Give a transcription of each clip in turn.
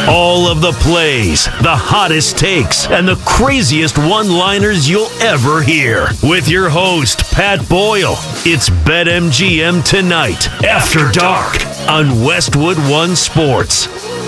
All of the plays, the hottest takes, and the craziest one-liners you'll ever hear. With your host, Pat Boyle. It's BetMGM Tonight, After Dark, on Westwood One Sports.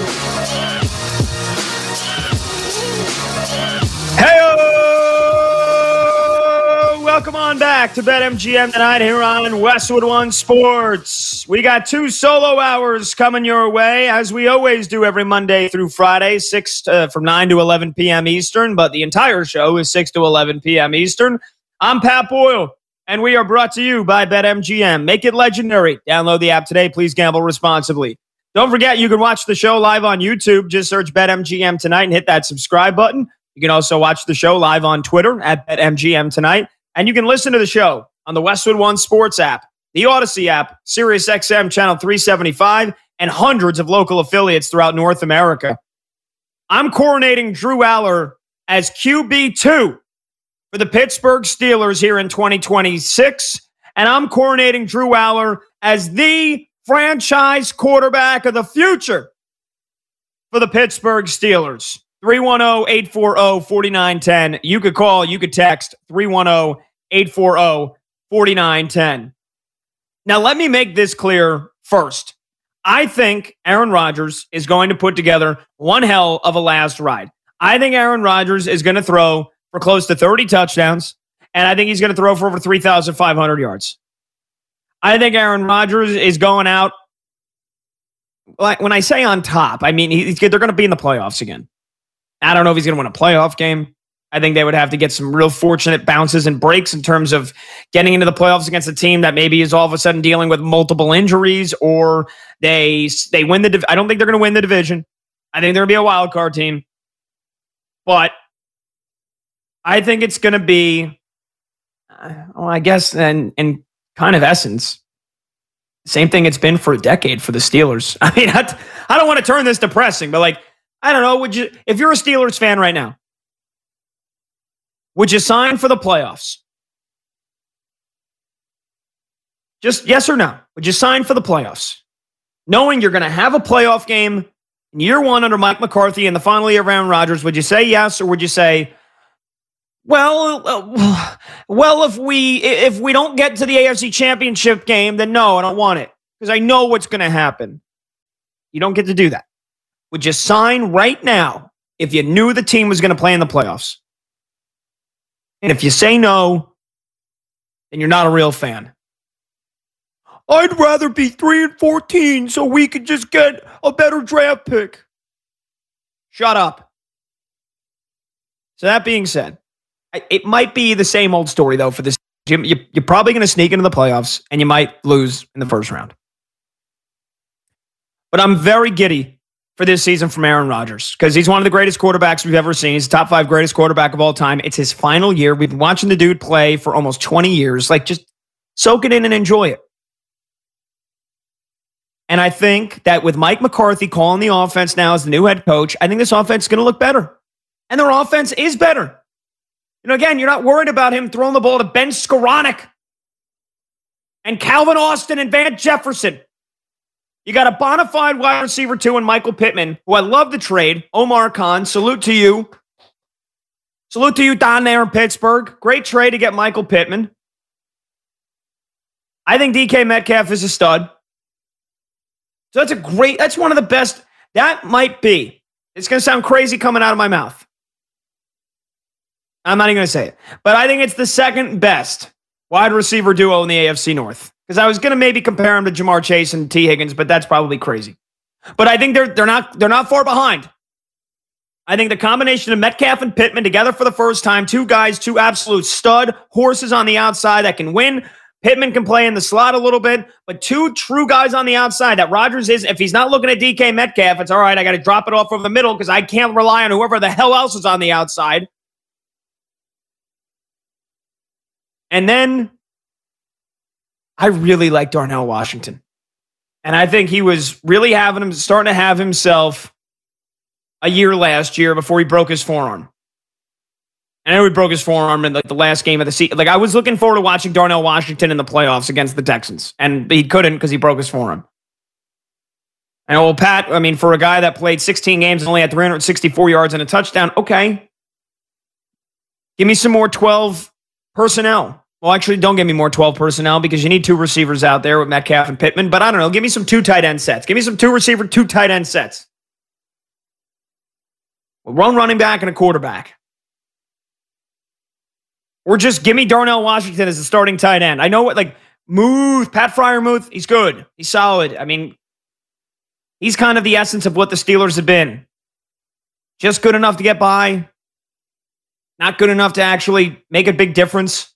Welcome on back to BetMGM Tonight here on Westwood One Sports. We got 2 solo hours coming your way, as we always do every Monday through Friday, from 9 to 11 p.m. Eastern, but the entire show is 6 to 11 p.m. Eastern. I'm Pat Boyle, and we are brought to you by BetMGM. Make it legendary. Download the app today. Please gamble responsibly. Don't forget, you can watch the show live on YouTube. Just search BetMGM Tonight and hit that subscribe button. You can also watch the show live on Twitter at BetMGM Tonight. And you can listen to the show on the Westwood One Sports app, the Odyssey app, SiriusXM Channel 375, and hundreds of local affiliates throughout North America. I'm coronating Drew Aller as QB2 for the Pittsburgh Steelers here in 2026. And I'm coronating Drew Aller as the franchise quarterback of the future for the Pittsburgh Steelers. 310-840-4910. You could call, you could text 310-840-4910. Now, let me make this clear first. I think Aaron Rodgers is going to put together one hell of a last ride. I think Aaron Rodgers is going to throw for close to 30 touchdowns, and I think he's going to throw for over 3,500 yards. I think Aaron Rodgers is going out, like when I say on top, I mean they're going to be in the playoffs again. I don't know if he's going to win a playoff game. I think they would have to get some real fortunate bounces and breaks in terms of getting into the playoffs against a team that maybe is all of a sudden dealing with multiple injuries, or they win the. I don't think they're going to win the division. I think they're going to be a wild card team, but I think it's going to be, I guess, in kind of essence, same thing it's been for a decade for the Steelers. I mean, I don't want to turn this depressing, but like, I don't know, if you're a Steelers fan right now, would you sign for the playoffs? Just yes or no. Would you sign for the playoffs? Knowing you're going to have a playoff game in year one under Mike McCarthy and the final year of Aaron Rodgers, would you say yes, or would you say, well, if we don't get to the AFC Championship game, then no, I don't want it because I know what's going to happen. You don't get to do that. Would you sign right now if you knew the team was going to play in the playoffs? And if you say no, then you're not a real fan. I'd rather be 3-14 so we could just get a better draft pick. Shut up. So that being said, it might be the same old story, though, for this. You're probably going to sneak into the playoffs, and you might lose in the first round. But I'm very giddy for this season from Aaron Rodgers because he's one of the greatest quarterbacks we've ever seen. He's the top 5 greatest quarterback of all time. It's his final year. We've been watching the dude play for almost 20 years. Like, just soak it in and enjoy it. And I think that with Mike McCarthy calling the offense now as the new head coach, I think this offense is going to look better. And their offense is better. You know, again, you're not worried about him throwing the ball to Ben Skoranek and Calvin Austin and Van Jefferson. You got a bona fide wide receiver, too, in Michael Pittman, who I love the trade. Omar Khan, salute to you. Salute to you down there in Pittsburgh. Great trade to get Michael Pittman. I think DK Metcalf is a stud. So that's one of the best. That might be. It's going to sound crazy coming out of my mouth. I'm not even going to say it. But I think it's the second best wide receiver duo in the AFC North. Because I was going to maybe compare him to Jamar Chase and T. Higgins, but that's probably crazy. But I think they're not far behind. I think the combination of Metcalf and Pittman together for the first time, 2 guys, 2 absolute stud horses on the outside that can win. Pittman can play in the slot a little bit, but 2 true guys on the outside that Rodgers is. If he's not looking at DK Metcalf, it's all right. I got to drop it off over the middle because I can't rely on whoever the hell else is on the outside. And then I really like Darnell Washington. And I think he was really starting to have himself a year last year before he broke his forearm. I know he broke his forearm in the last game of the season. I was looking forward to watching Darnell Washington in the playoffs against the Texans. And he couldn't because he broke his forearm. And well, Pat, I mean, for a guy that played 16 games and only had 364 yards and a touchdown, okay. Give me some more 12 personnel. Well, actually, don't give me more 12 personnel because you need 2 receivers out there with Metcalf and Pittman. But I don't know. Give me some 2 tight end sets. Give me some 2 receiver, 2 tight end sets. One running back and a quarterback. Or just give me Darnell Washington as the starting tight end. I know what, like, Pat Freiermuth, he's good. He's solid. I mean, he's kind of the essence of what the Steelers have been. Just good enough to get by. Not good enough to actually make a big difference.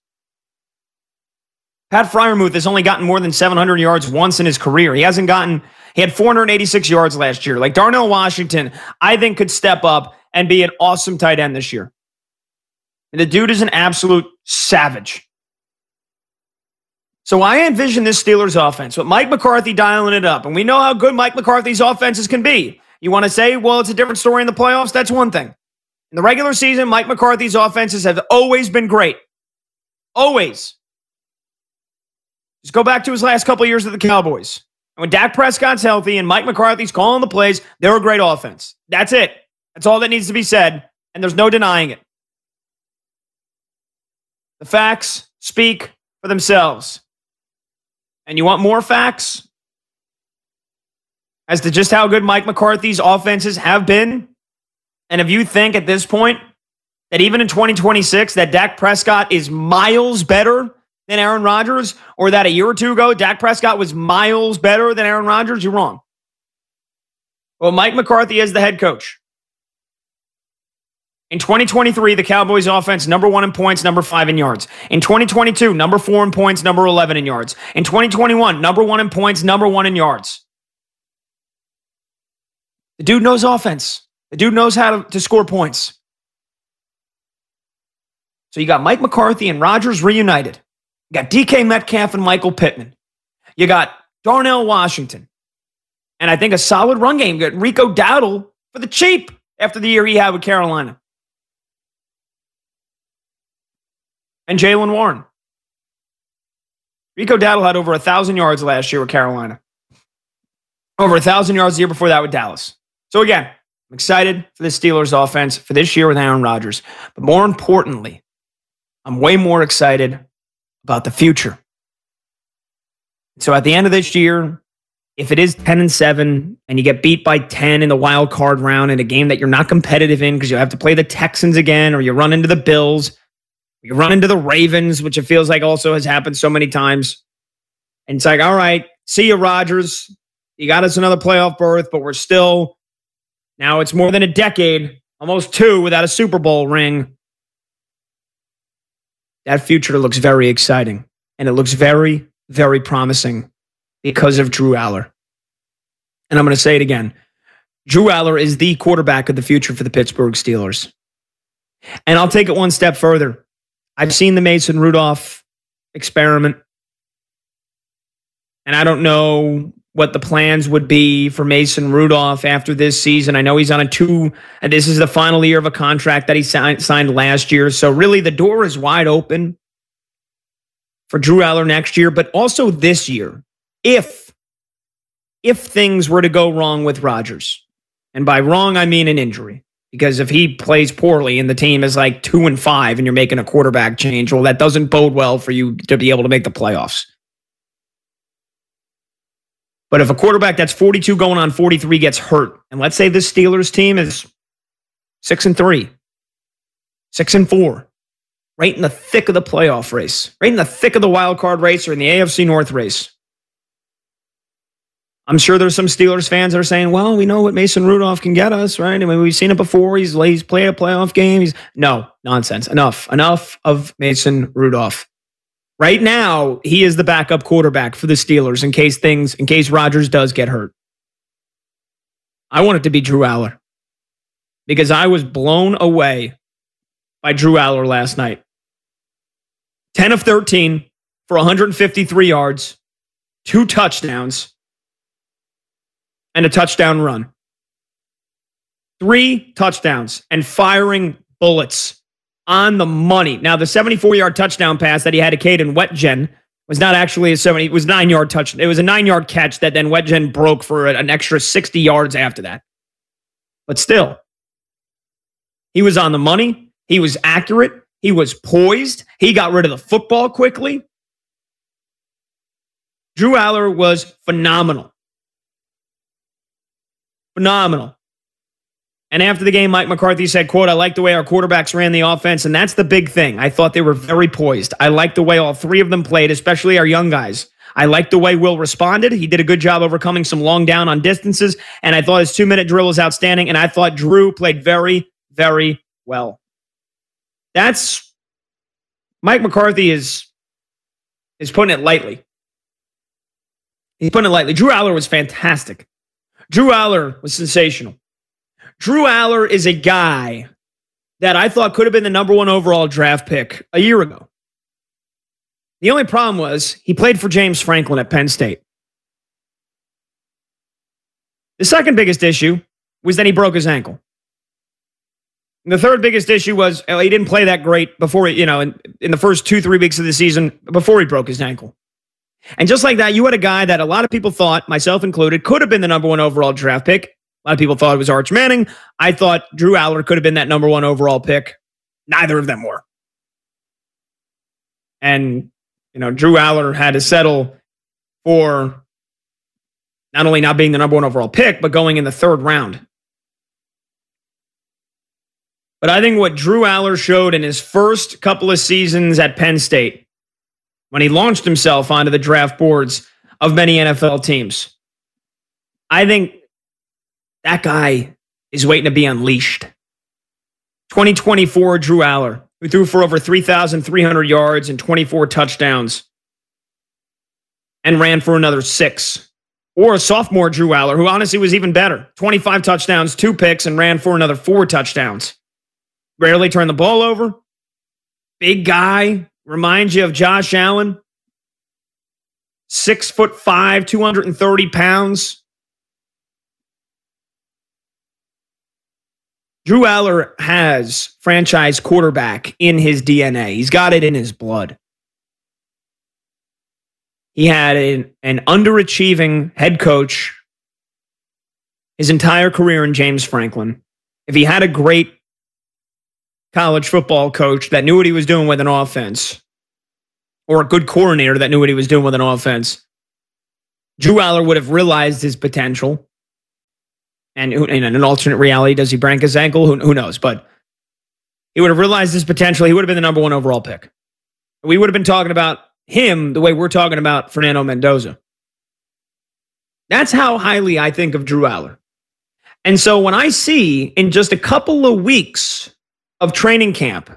Pat Freiermuth has only gotten more than 700 yards once in his career. He had 486 yards last year. Like Darnell Washington, I think could step up and be an awesome tight end this year. And the dude is an absolute savage. So I envision this Steelers offense with Mike McCarthy dialing it up. And we know how good Mike McCarthy's offenses can be. You want to say, well, it's a different story in the playoffs? That's one thing. In the regular season, Mike McCarthy's offenses have always been great. Always. Just go back to his last couple of years with the Cowboys. And when Dak Prescott's healthy and Mike McCarthy's calling the plays, they're a great offense. That's it. That's all that needs to be said. And there's no denying it. The facts speak for themselves. And you want more facts as to just how good Mike McCarthy's offenses have been? And if you think at this point that even in 2026 that Dak Prescott is miles better than Aaron Rodgers, or that a year or two ago Dak Prescott was miles better than Aaron Rodgers, you're wrong. Well, Mike McCarthy is the head coach. In 2023, the Cowboys offense, number 1 in points, number 5 in yards. In 2022, number 4 in points, number 11 in yards. In 2021, number 1 in points, number 1 in yards. The dude knows offense. The dude knows how to score points. So you got Mike McCarthy and Rodgers reunited. You got DK Metcalf and Michael Pittman. You got Darnell Washington. And I think a solid run game. You got Rico Dowdle for the cheap after the year he had with Carolina. And Jaylen Warren. Rico Dowdle had over 1,000 yards last year with Carolina. Over 1,000 yards the year before that with Dallas. So again, I'm excited for the Steelers offense for this year with Aaron Rodgers. But more importantly, I'm way more excited about the future. So at the end of this year, if it is 10-7 and you get beat by 10 in the wild card round in a game that you're not competitive in because you have to play the Texans again, or you run into the Bills, you run into the Ravens, which it feels like also has happened so many times. And it's like, all right, see you, Rodgers. You got us another playoff berth, but we're still, now it's more than a decade, almost 2 without a Super Bowl ring. That future looks very exciting. And it looks very, very promising because of Drew Aller. And I'm going to say it again. Drew Aller is the quarterback of the future for the Pittsburgh Steelers. And I'll take it one step further. I've seen the Mason Rudolph experiment. And I don't know what the plans would be for Mason Rudolph after this season. I know he's on and this is the final year of a contract that he signed last year. So really the door is wide open for Drew Aller next year, but also this year. If things were to go wrong with Rodgers, and by wrong, I mean an injury. Because if he plays poorly and the team is like 2-5 and you're making a quarterback change, well, that doesn't bode well for you to be able to make the playoffs. But if a quarterback that's 42 going on 43 gets hurt, and let's say this Steelers team is 6-3, 6-4, right in the thick of the playoff race, right in the thick of the wild card race or in the AFC North race. I'm sure there's some Steelers fans that are saying, well, we know what Mason Rudolph can get us, right? I mean, we've seen it before. He's played a playoff game. No, nonsense. Enough of Mason Rudolph. Right now, he is the backup quarterback for the Steelers in case Rodgers does get hurt. I want it to be Drew Aller because I was blown away by Drew Aller last night. 10 of 13 for 153 yards, 2 touchdowns, and a touchdown run. 3 touchdowns and firing bullets on the money. Now, the 74-yard touchdown pass that he had to Caden Wetjen was not actually a 70. It was 9-yard touch. It was a 9-yard catch that then Wedgen broke for an extra 60 yards after that. But still, he was on the money. He was accurate. He was poised. He got rid of the football quickly. Drew Aller was phenomenal. Phenomenal. And after the game, Mike McCarthy said, quote, "I like the way our quarterbacks ran the offense, and that's the big thing. I thought they were very poised. I liked the way all three of them played, especially our young guys. I liked the way Will responded. He did a good job overcoming some long down on distances, and I thought his 2-minute drill was outstanding, and I thought Drew played very, very well." That's Mike McCarthy is putting it lightly. He's putting it lightly. Drew Aller was fantastic. Drew Aller was sensational. Drew Aller is a guy that I thought could have been the number 1 overall draft pick a year ago. The only problem was he played for James Franklin at Penn State. The second biggest issue was that he broke his ankle. And the third biggest issue was he didn't play that great before, in the first 2-3 weeks of the season before he broke his ankle. And just like that, you had a guy that a lot of people thought, myself included, could have been the number 1 overall draft pick. A lot of people thought it was Arch Manning. I thought Drew Aller could have been that number 1 overall pick. Neither of them were. And, Drew Aller had to settle for not only not being the number 1 overall pick, but going in the 3rd round. But I think what Drew Aller showed in his first couple of seasons at Penn State, when he launched himself onto the draft boards of many NFL teams, I think that guy is waiting to be unleashed. 2024 Drew Aller, who threw for over 3,300 yards and 24 touchdowns and ran for another 6. Or a sophomore Drew Aller, who honestly was even better. 25 touchdowns, 2 picks, and ran for another 4 touchdowns. Rarely turned the ball over. Big guy. Reminds you of Josh Allen. 6'5", 230 pounds. Drew Aller has franchise quarterback in his DNA. He's got it in his blood. He had an underachieving head coach his entire career in James Franklin. If he had a great college football coach that knew what he was doing with an offense, or a good coordinator that knew what he was doing with an offense, Drew Aller would have realized his potential. And in an alternate reality, does he break his ankle? Who knows? But he would have realized his potential. He would have been the number 1 overall pick. We would have been talking about him the way we're talking about Fernando Mendoza. That's how highly I think of Drew Aller. And so when I see in just a couple of weeks of training camp,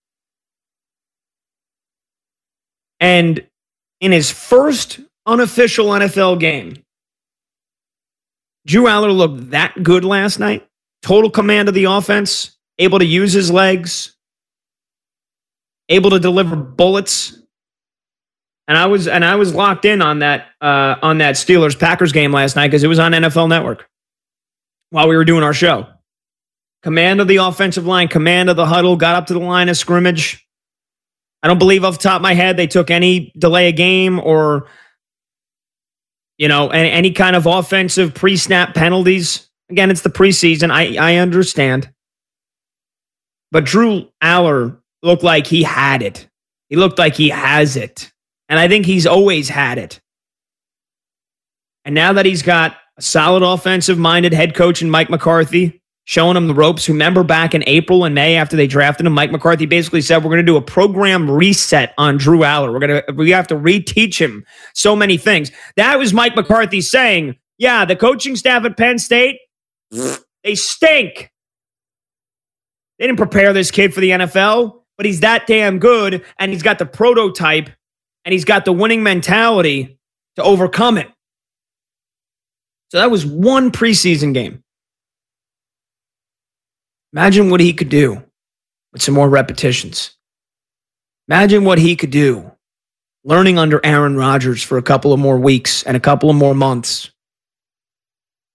and in his first unofficial NFL game, Drew Aller looked that good last night. Total command of the offense, able to use his legs, able to deliver bullets. And I was locked in on that Steelers-Packers game last night because it was on NFL Network while we were doing our show. Command of the offensive line, command of the huddle, got up to the line of scrimmage. I don't believe off the top of my head they took any delay of game or any kind of offensive pre-snap penalties. Again, it's the preseason. I understand. But Drew Aller looked like he had it. He looked like he has it. And I think he's always had it. And now that he's got a solid offensive-minded head coach in Mike McCarthy, showing him the ropes. Remember back in April and May after they drafted him, Mike McCarthy basically said, we're going to do a program reset on Drew Aller. We have to reteach him so many things. That was Mike McCarthy saying, yeah, the coaching staff at Penn State, they stink. They didn't prepare this kid for the NFL, but he's that damn good, and he's got the prototype, and he's got the winning mentality to overcome it. So that was one preseason game. Imagine what he could do with some more repetitions. Imagine what he could do learning under Aaron Rodgers for a couple of more weeks and a couple of more months.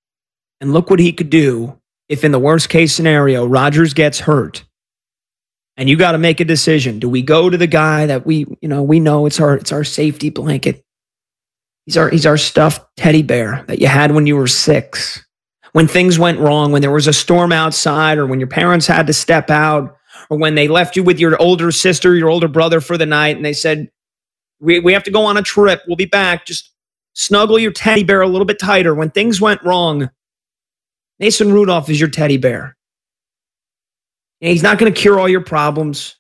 And look what he could do if in the worst case scenario, Rodgers gets hurt And you got to make a decision. Do we go to the guy that we know it's our safety blanket? He's our stuffed teddy bear that you had when you were 6. When things went wrong, when there was a storm outside, or when your parents had to step out, or when they left you with your older sister, your older brother for the night, and they said, we have to go on a trip. We'll be back. Just snuggle your teddy bear a little bit tighter. When things went wrong, Mason Rudolph is your teddy bear. And he's not going to cure all your problems,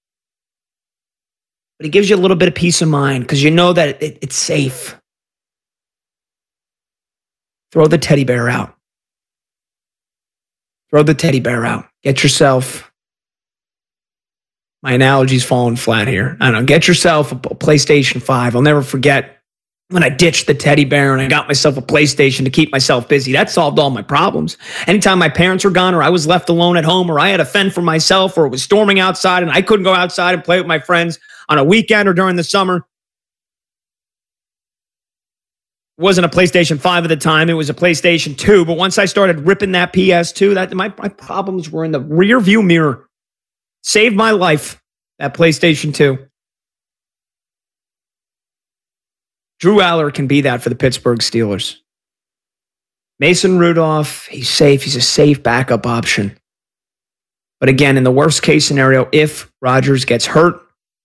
but he gives you a little bit of peace of mind because you know that it's safe. Throw the teddy bear out. Throw the teddy bear out. Get yourself, my analogy's falling flat here. I don't know. Get yourself a PlayStation 5. I'll never forget when I ditched the teddy bear and I got myself a PlayStation to keep myself busy. That solved all my problems. Anytime my parents were gone, or I was left alone at home, or I had to fend for myself, or it was storming outside and I couldn't go outside and play with my friends on a weekend or during the summer. It wasn't a PlayStation 5 at the time. It was a PlayStation 2. But once I started ripping that PS2, that my problems were in the rear view mirror. Saved my life, that PlayStation 2. Drew Aller can be that for the Pittsburgh Steelers. Mason Rudolph, he's safe. He's a safe backup option. But again, in the worst case scenario, if Rodgers gets hurt,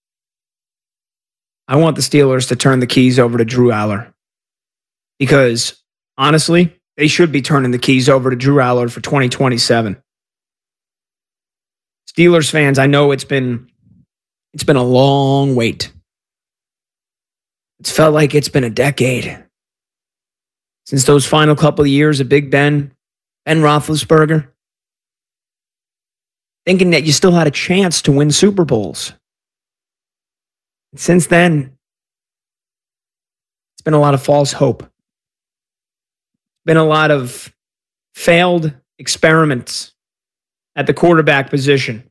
I want the Steelers to turn the keys over to Drew Aller. Because, honestly, they should be turning the keys over to Drew Aller for 2027. Steelers fans, I know it's been a long wait. It's felt like it's been a decade since those final couple of years of Big Ben Roethlisberger, thinking that you still had a chance to win Super Bowls. And since then, it's been a lot of false hope. Been a lot of failed experiments at the quarterback position.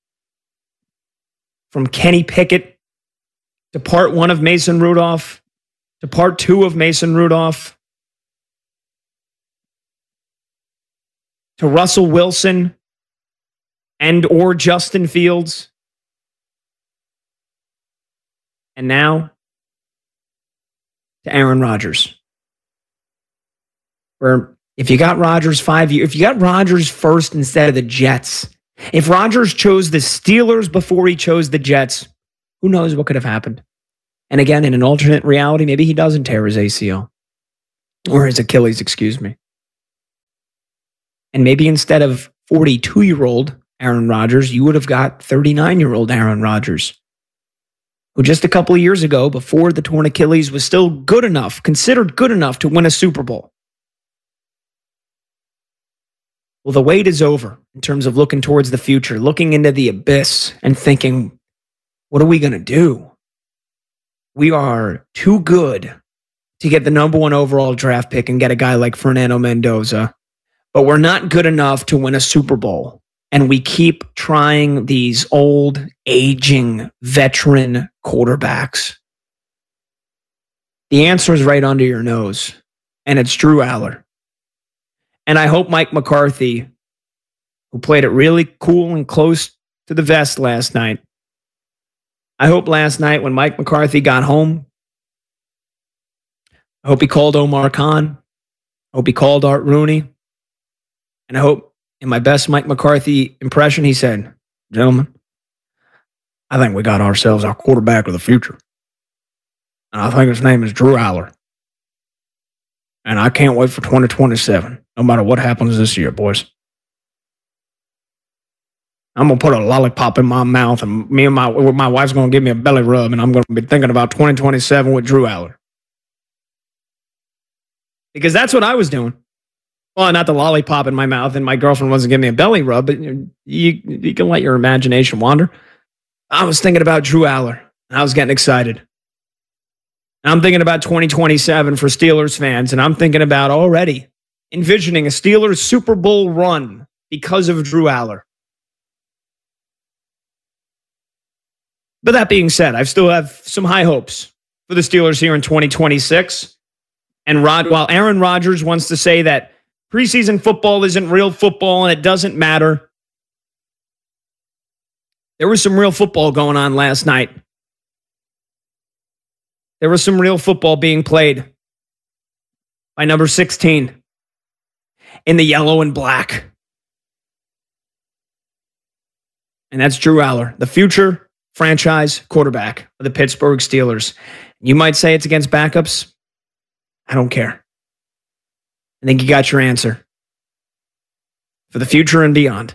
From Kenny Pickett to part 1 of Mason Rudolph to part 2 of Mason Rudolph to Russell Wilson and or Justin Fields. And now to Aaron Rodgers. Where if you got Rodgers 5 years, if you got Rodgers first instead of the Jets, if Rodgers chose the Steelers before he chose the Jets, who knows what could have happened? And again, in an alternate reality, maybe he doesn't tear his ACL or his Achilles, excuse me. And maybe instead of 42-year-old Aaron Rodgers, you would have got 39-year-old Aaron Rodgers, who just a couple of years ago, before the torn Achilles, was still good enough, considered good enough to win a Super Bowl. Well, the wait is over in terms of looking towards the future, looking into the abyss and thinking, what are we going to do? We are too good to get the number 1 overall draft pick and get a guy like Fernando Mendoza, but we're not good enough to win a Super Bowl. And we keep trying these old, aging, veteran quarterbacks. The answer is right under your nose, and it's Drew Aller. And I hope Mike McCarthy, who played it really cool and close to the vest last night, I hope last night when Mike McCarthy got home, I hope he called Omar Khan. I hope he called Art Rooney. And I hope in my best Mike McCarthy impression, he said, gentlemen, I think we got ourselves our quarterback of the future. And I think his name is Drew Aller. And I can't wait for 2027, no matter what happens this year, boys. I'm going to put a lollipop in my mouth, and my wife's going to give me a belly rub, and I'm going to be thinking about 2027 with Drew Aller. Because that's what I was doing. Well, not the lollipop in my mouth, and my girlfriend wasn't giving me a belly rub, but you can let your imagination wander. I was thinking about Drew Aller, and I was getting excited. I'm thinking about 2027 for Steelers fans, and I'm thinking about already envisioning a Steelers Super Bowl run because of Drew Aller. But that being said, I still have some high hopes for the Steelers here in 2026. And while Aaron Rodgers wants to say that preseason football isn't real football and it doesn't matter, There was some real football going on last night. There was some real football being played by number 16 in the yellow and black. And that's Drew Allar, the future franchise quarterback of the Pittsburgh Steelers. You might say it's against backups. I don't care. I think you got your answer for the future and beyond.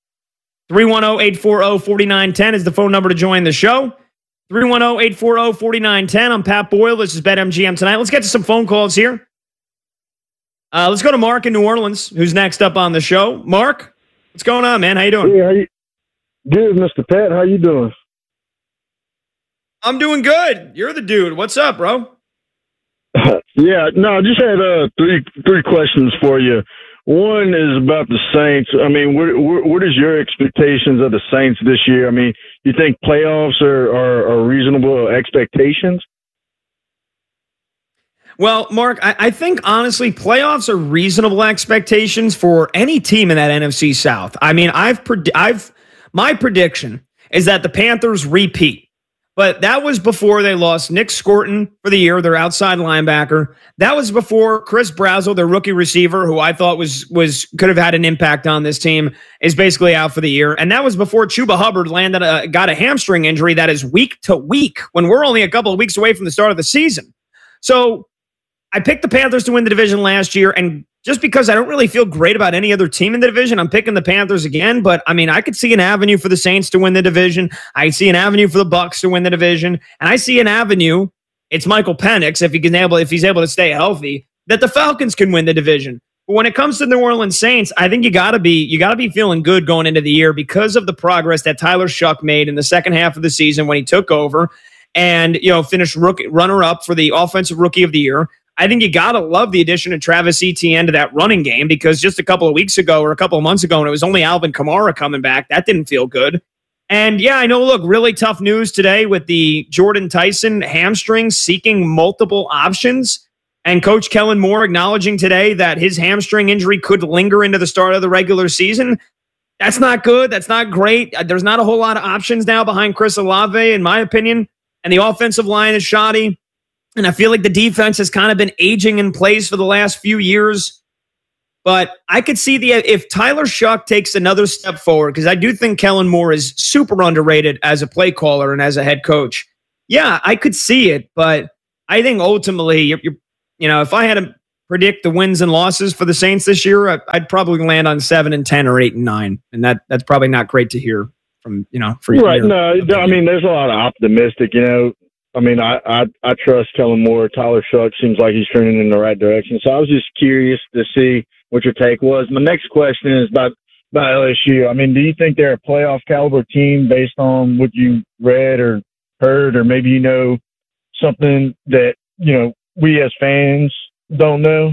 310-840-4910 is the phone number to join the show. 310-840-4910. I'm Pat Boyle. This is BetMGM Tonight. Let's get to some phone calls here. Let's go to Mark in New Orleans, who's next up on the show. Mark, what's going on, man? How you doing? Hey, good, Mr. Pat. How you doing? I'm doing good. You're the dude. What's up, bro? Yeah, no, I just had three questions for you. One is about the Saints. I mean, what is your expectations of the Saints this year? I mean, you think playoffs are reasonable expectations? Well, Mark, I think, honestly, playoffs are reasonable expectations for any team in that NFC South. I mean, my prediction is that the Panthers repeat. But that was before they lost Nick Scorton for the year, their outside linebacker. That was before Chris Brazzell, their rookie receiver, who I thought could have had an impact on this team, is basically out for the year. And that was before Chuba Hubbard got a hamstring injury that is week to week when we're only a couple of weeks away from the start of the season. So I picked the Panthers to win the division last year, and just because I don't really feel great about any other team in the division, I'm picking the Panthers again. But I mean, I could see an avenue for the Saints to win the division. I see an avenue for the Bucs to win the division, and I see an avenue. It's Michael Penix if he's able to stay healthy, that the Falcons can win the division. But when it comes to the New Orleans Saints, I think you gotta be feeling good going into the year because of the progress that Tyler Shuck made in the second half of the season when he took over, and finished runner-up for the Offensive Rookie of the Year. I think you got to love the addition of Travis Etienne to that running game, because just a couple of weeks ago or a couple of months ago, when it was only Alvin Kamara coming back, that didn't feel good. And yeah, I know, look, really tough news today with the Jordan Tyson hamstring seeking multiple options. And Coach Kellen Moore acknowledging today that his hamstring injury could linger into the start of the regular season. That's not good. That's not great. There's not a whole lot of options now behind Chris Olave, in my opinion. And the offensive line is shoddy. And I feel like the defense has kind of been aging in place for the last few years. But I could see if Tyler Shuck takes another step forward, because I do think Kellen Moore is super underrated as a play caller and as a head coach. Yeah, I could see it. But I think ultimately, if I had to predict the wins and losses for the Saints this year, I'd probably land on 7-10 or 8-9. And that's probably not great to hear from, for you. Right. No, I mean, there's a lot of optimistic, I mean, I trust Kellen Moore. Tyler Shuck seems like he's turning in the right direction. So I was just curious to see what your take was. My next question is about LSU. I mean, do you think they're a playoff caliber team based on what you read or heard, or maybe something that we as fans don't know?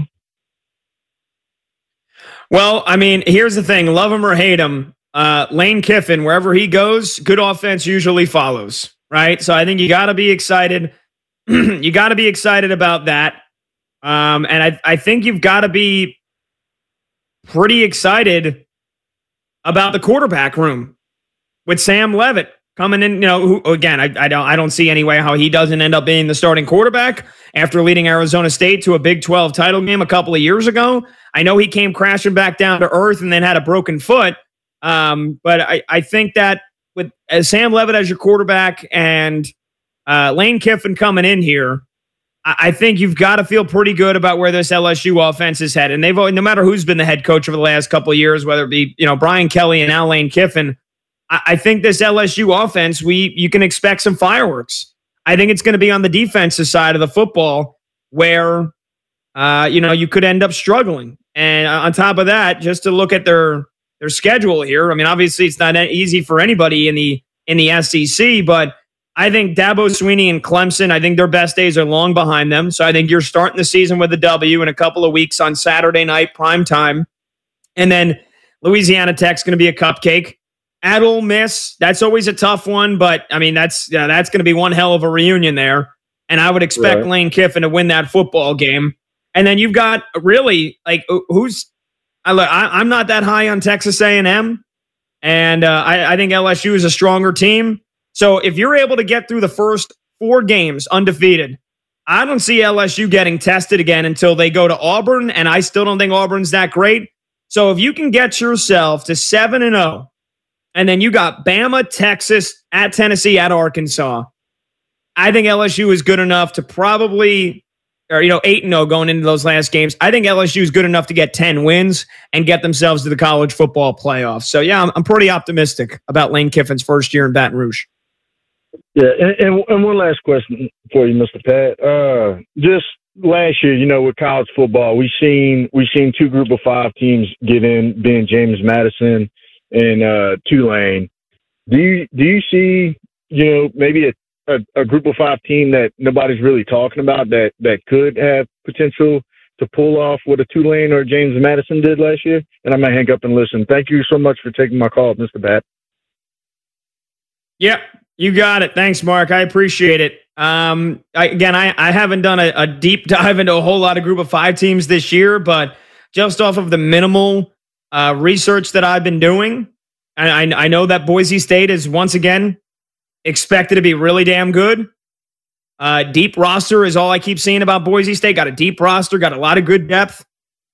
Well, I mean, here's the thing: love him or hate him, Lane Kiffin, wherever he goes, good offense usually follows. Right. So I think you got to be excited. You got to be excited about that. And I think you've got to be pretty excited about the quarterback room with Sam Leavitt coming in. Who, again, I don't see any way how he doesn't end up being the starting quarterback after leading Arizona State to a Big 12 title game a couple of years ago. I know he came crashing back down to earth and then had a broken foot. But I think that with Sam Leavitt as your quarterback and Lane Kiffin coming in here, I think you've got to feel pretty good about where this LSU offense is headed. And no matter who's been the head coach over the last couple of years, whether it be Brian Kelly and now Lane Kiffin, I think this LSU offense, you can expect some fireworks. I think it's going to be on the defensive side of the football where you could end up struggling. And on top of that, just to look at their schedule here. I mean, obviously it's not easy for anybody in the SEC, but I think Dabo Swinney and Clemson, I think their best days are long behind them. So I think you're starting the season with a W in a couple of weeks on Saturday night, prime time. And then Louisiana Tech's going to be a cupcake. At Ole Miss, that's always a tough one, but I mean, that's going to be one hell of a reunion there. And I would expect Lane Kiffin to win that football game. And then you've got really I'm not that high on Texas A&M, And I think LSU is a stronger team. So if you're able to get through the first 4 games undefeated, I don't see LSU getting tested again until they go to Auburn, and I still don't think Auburn's that great. So if you can get yourself to 7-0, and then you got Bama, Texas, at Tennessee, at Arkansas, I think LSU is good enough to probably, 8-0 going into those last games. I think LSU is good enough to get 10 wins and get themselves to the college football playoff. So, yeah, I'm pretty optimistic about Lane Kiffin's first year in Baton Rouge. Yeah, and one last question for you, Mr. Pat. Just last year, with college football, we've seen 2 Group of 5 teams get in, being James Madison and Tulane. Do you see, maybe a Group of 5 team that nobody's really talking about that could have potential to pull off what a Tulane or James Madison did last year? And I might hang up and listen. Thank you so much for taking my call, Mr. Pat. Yep. You got it. Thanks, Mark. I appreciate it. I haven't done a deep dive into a whole lot of Group of 5 teams this year, but just off of the minimal research that I've been doing, I know that Boise State is once again expected to be really damn good. Deep roster is all I keep seeing about Boise State. Got a deep roster, got a lot of good depth.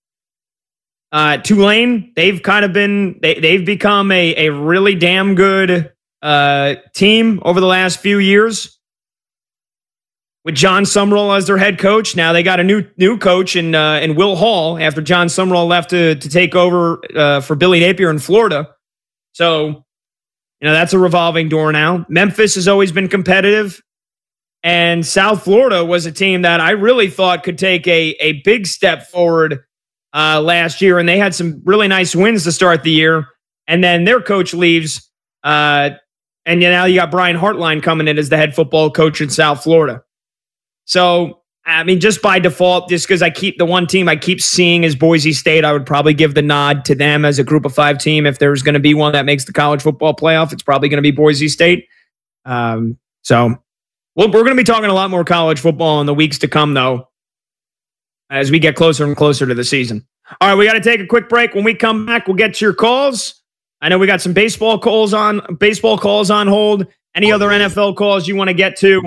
Tulane, they've become a really damn good team over the last few years with John Sumrall as their head coach. Now they got a new coach in Will Hall after John Sumrall left to take over for Billy Napier in Florida. So, that's a revolving door now. Memphis has always been competitive, and South Florida was a team that I really thought could take a big step forward last year, and they had some really nice wins to start the year, and then their coach leaves. And now you got Brian Hartline coming in as the head football coach in South Florida. So, just by default, just because the one team I keep seeing is Boise State, I would probably give the nod to them as a Group of 5 team. If there's going to be one that makes the college football playoff, it's probably going to be Boise State. We're going to be talking a lot more college football in the weeks to come, though, as we get closer and closer to the season. All right, we got to take a quick break. When we come back, we'll get to your calls. I know we got some baseball calls on hold. Any other NFL calls you want to get to?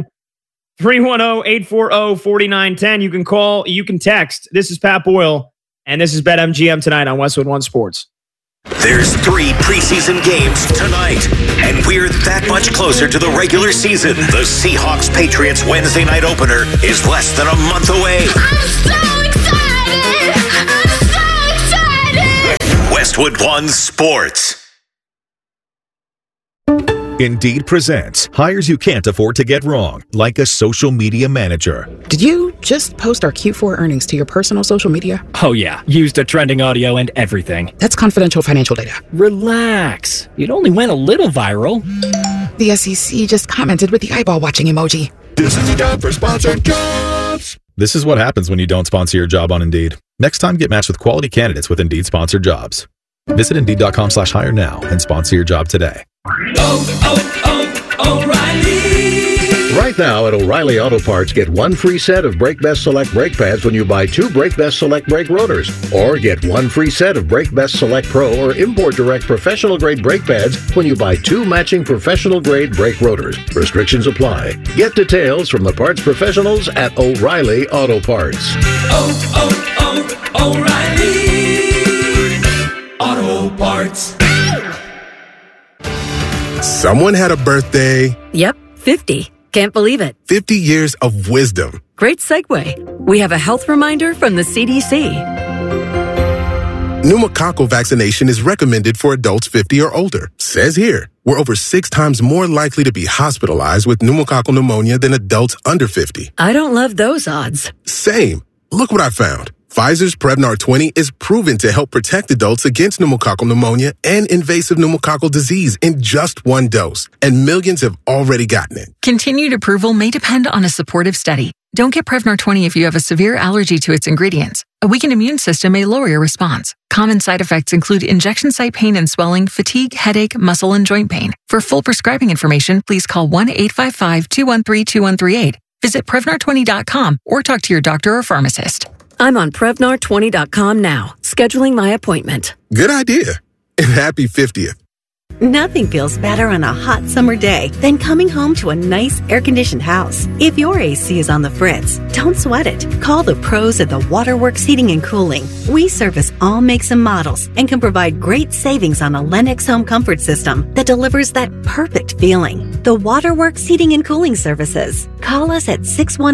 310-840-4910. You can call, you can text. This is Pat Boyle, and this is BetMGM tonight on Westwood One Sports. There's 3 preseason games tonight, and we're that much closer to the regular season. The Seahawks-Patriots Wednesday night opener is less than a month away. I'm so excited! Westwood One Sports. Indeed presents hires you can't afford to get wrong, like a social media manager. Did you just post our Q4 earnings to your personal social media? Oh yeah, used a trending audio and everything. That's confidential financial data. Relax. It only went a little viral. The SEC just commented with the eyeball watching emoji. This is the time for sponsored jobs. This is what happens when you don't sponsor your job on Indeed. Next time, get matched with quality candidates with Indeed sponsored jobs. Visit Indeed.com/hire now and sponsor your job today. O'Reilly. Right now at O'Reilly Auto Parts, get 1 free set of Brake Best Select brake pads when you buy 2 Brake Best Select brake rotors. Or get 1 free set of Brake Best Select Pro or Import Direct professional grade brake pads when you buy 2 matching professional grade brake rotors. Restrictions apply. Get details from the parts professionals at O'Reilly Auto Parts. O'Reilly Auto Parts. Someone had a birthday. Yep, 50. Can't believe it. 50 years of wisdom. Great segue. We have a health reminder from the CDC. Pneumococcal vaccination is recommended for adults 50 or older. Says here, we're over 6 times more likely to be hospitalized with pneumococcal pneumonia than adults under 50. I don't love those odds. Same. Look what I found. Pfizer's Prevnar 20 is proven to help protect adults against pneumococcal pneumonia and invasive pneumococcal disease in just 1 dose, and millions have already gotten it. Continued approval may depend on a supportive study. Don't get Prevnar 20 if you have a severe allergy to its ingredients. A weakened immune system may lower your response. Common side effects include injection site pain and swelling, fatigue, headache, muscle, and joint pain. For full prescribing information, please call 1-855-213-2138. Visit Prevnar20.com or talk to your doctor or pharmacist. I'm on Prevnar20.com now, scheduling my appointment. Good idea. And happy 50th. Nothing feels better on a hot summer day than coming home to a nice air-conditioned house. If your AC is on the fritz, don't sweat it. Call the pros at the Waterworks Heating and Cooling. We service all makes and models and can provide great savings on a Lennox home comfort system that delivers that perfect feeling. The Waterworks Heating and Cooling Services. Call us at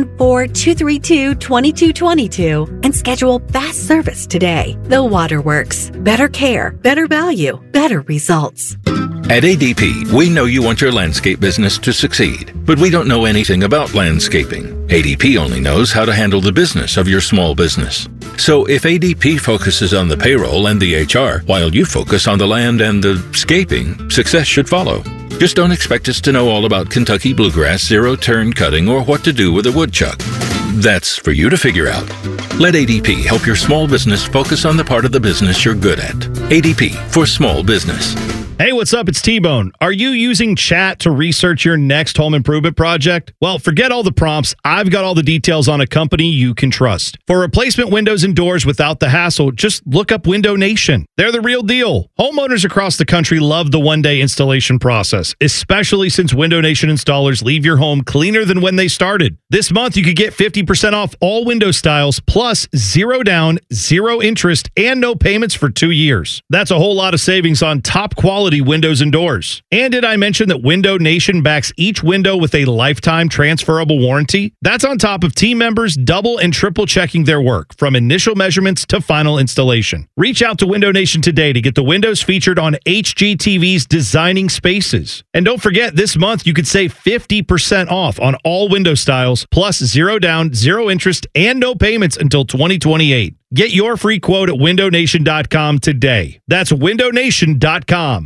614-232-2222 and schedule fast service today. The Waterworks. Better care, better value, better results. At ADP, we know you want your landscape business to succeed, but we don't know anything about landscaping. ADP only knows how to handle the business of your small business. So if ADP focuses on the payroll and the HR, while you focus on the land and the scaping, success should follow. Just don't expect us to know all about Kentucky bluegrass, zero-turn cutting, or what to do with a woodchuck. That's for you to figure out. Let ADP help your small business focus on the part of the business you're good at. ADP for small business. Hey, what's up? It's T-Bone. Are you using chat to research your next home improvement project? Well, forget all the prompts. I've got all the details on a company you can trust. For replacement windows and doors without the hassle, just look up Window Nation. They're the real deal. Homeowners across the country love the one-day installation process, especially since Window Nation installers leave your home cleaner than when they started. This month, you could get 50% off all window styles, plus 0 down, 0 interest, and no payments for 2 years. That's a whole lot of savings on top quality windows and doors. And did I mention that Window Nation backs each window with a lifetime transferable warranty? That's on top of team members double and triple checking their work, from initial measurements to final installation. Reach out to Window Nation today to get the windows featured on HGTV's Designing Spaces. And don't forget, this month you could save 50% off on all window styles, plus 0 down, 0 interest, and no payments until 2028. Get your free quote at windownation.com today. That's windownation.com.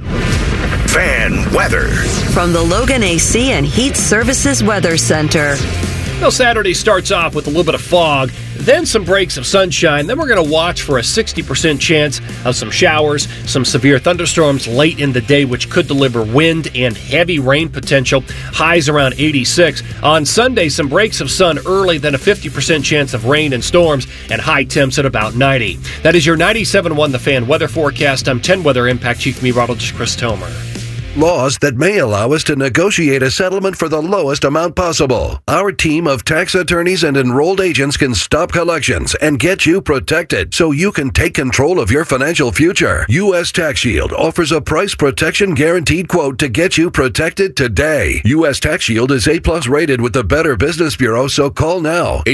Fan weather from the Logan AC and Heat Services Weather Center. Well, Saturday starts off with a little bit of fog, then some breaks of sunshine. Then we're going to watch for a 60% chance of some showers, some severe thunderstorms late in the day, which could deliver wind and heavy rain potential. Highs around 86. On Sunday, some breaks of sun early, then a 50% chance of rain and storms, and high temps at about 90. That is your 97.1 The Fan weather forecast. I'm 10 Weather Impact Chief Meteorologist Chris Tomer. Laws that may allow us to negotiate a settlement for the lowest amount possible. Our team of tax attorneys and enrolled agents can stop collections and get you protected so you can take control of your financial future. U.S. Tax Shield offers a price protection guaranteed quote to get you protected today. U.S. Tax Shield is A+ rated with the Better Business Bureau, so call now.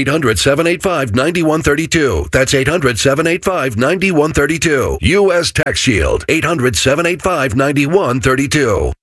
800-785-9132. That's 800-785-9132. U.S. Tax Shield. 800-785-9132.